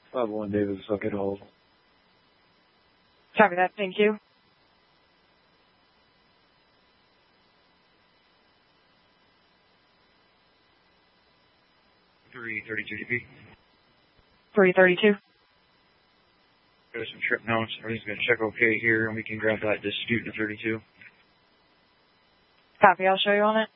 5-1 Davis, I'll get a hold. Copy that. Thank you. .332 DP. 332. Got some trip notes. Everything's going to check okay here, and we can grab that dispute in 32. Copy. I'll show you on it.